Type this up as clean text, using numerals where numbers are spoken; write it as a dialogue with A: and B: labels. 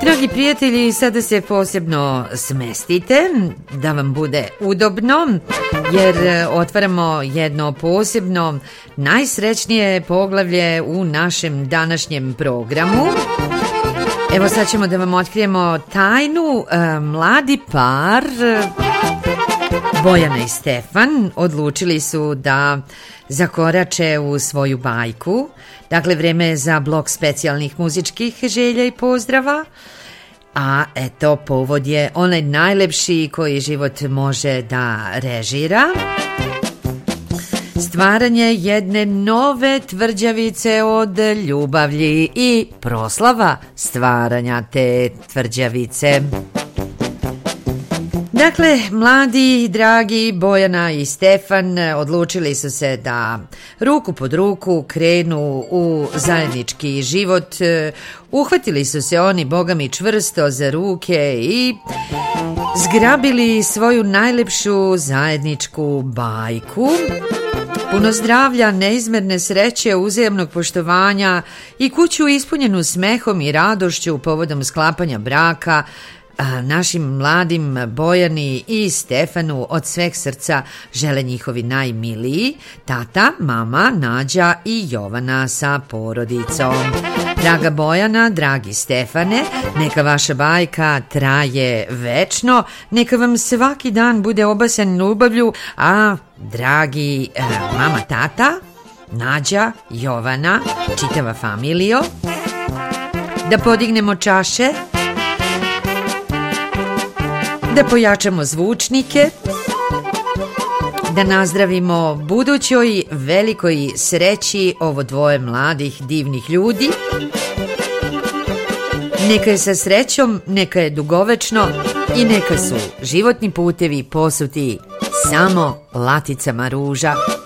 A: Dragi prijatelji, sada se posebno smestite da vam bude udobno, jer otvaramo jedno posebno, najsrećnije poglavlje u našem današnjem programu. Evo sad ćemo da vam otkrijemo tajnu. Mladi par, Bojana i Stefan, odlučili su da zakorače u svoju bajku. Dakle, vreme je za blok specijalnih muzičkih želja i pozdrava. A eto, povod je onaj najlepši koji život može da režira. Stvaranje jedne nove tvrđavice od ljubavlji i proslava stvaranja te tvrđavice. Dakle, mladi, dragi Bojana i Stefan odlučili su se da ruku pod ruku krenu u zajednički život. Uhvatili su se oni, boga mi, čvrsto za ruke i zgrabili svoju najlepšu zajedničku bajku. Puno zdravlja, neizmerne sreće, uzajamnog poštovanja i kuću ispunjenu smehom i radošću povodom sklapanja braka. Našim mladim Bojani i Stefanu od sveg srca žele njihovi najmiliji, tata, mama, Nađa i Jovana sa porodicom. Draga Bojana, dragi Stefane, neka vaša bajka traje večno, neka vam svaki dan bude obasan ljubavlju, a dragi mama, tata, Nađa, Jovana, čitava familijo, da podignemo čaše, da pojačamo zvučnike, da nazdravimo budućoj velikoj sreći ovo dvoje mladih divnih ljudi. Neka je sa srećom, neka je dugovečno i neka su životni putevi posuti samo laticama ruža.